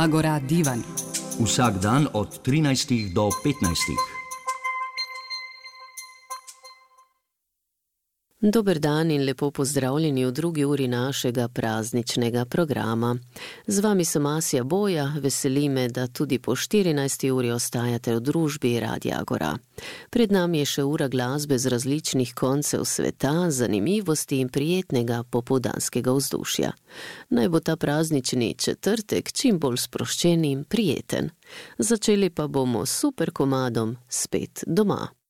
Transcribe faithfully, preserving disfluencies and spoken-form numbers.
Agora divan. Vsak dan od trinajstih do petnajstih. Dober dan in lepo pozdravljeni v drugi uri našega prazničnega programa. Z vami sem Asja Boja, veseli me, da tudi po štirinajsti uri ostajate v družbi Radia Agora. Pred nami je še ura glasbe z različnih koncev sveta, zanimivosti in prijetnega popoldanskega vzdušja. Naj bo ta praznični četrtek čim bolj sproščen in prijeten. Začeli pa bomo s super komadom Spet doma.